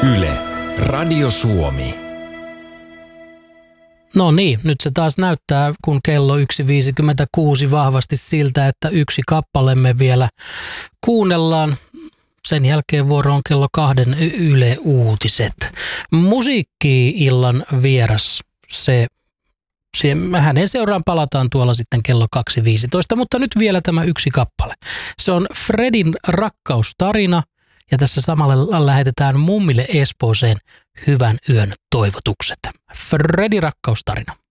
Yle, Radio Suomi. No niin, nyt se taas näyttää, kun kello 1.56 vahvasti siltä, että yksi kappalemme vielä kuunnellaan. Sen jälkeen vuoro on kello 2 Yle Uutiset. Musiikki-illan vieras, hänen seuraan palataan tuolla sitten kello 2.15, mutta nyt vielä tämä yksi kappale. Se on Fredin rakkaustarina ja tässä samalla lähetetään mummille Espooseen hyvän yön toivotukset. Fredin rakkaustarina.